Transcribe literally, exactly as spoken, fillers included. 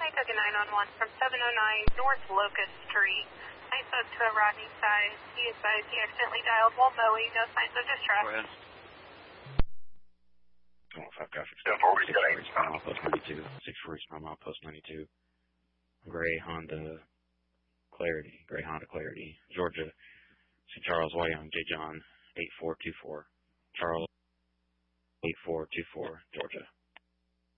took a nine one one from seven oh nine North Locust Street. I spoke to a Rodney Size. He advised he accidentally dialed Wolmoe. No signs of distress. Go ahead. Oh, five traffic stop. six four East Mile Post ninety-two. six four East Mile Post ninety-two. Gray Honda Clarity. Gray Honda Clarity. Georgia. Saint Charles, Wyoming. J. John. eight four two four. Charles. eight four two four. Georgia.